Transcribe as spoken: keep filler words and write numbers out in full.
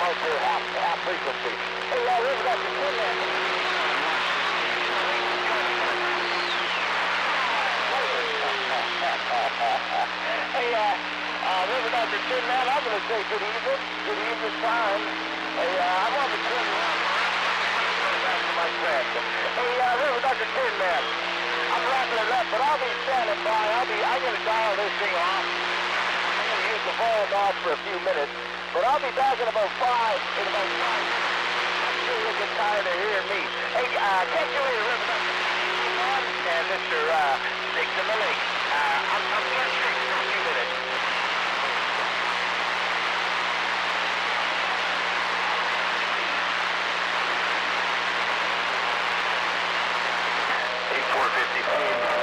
going to half, half frequency. Hey, uh, River Doctor Tin Man. Hey, uh, uh, River Doctor Tin Man, I'm going to say good evening. Good evening time. Hey, uh, I want to turn around. Back to my friend. Hey, uh, River Doctor Tin Man. I'm wrapping it up, but I'll be standing by. I'll be, I'm going to dial this thing off. I'm going to use the volume off for a few minutes, but I'll be back in about five, in about five. I'm sure you'll get tired of hearing me. Hey, uh, catch you later, River Doctor Tin Man and Mister Uh, Six in the Lake. Uh, I'm, I'm going to stick for a few minutes. four fifty-four.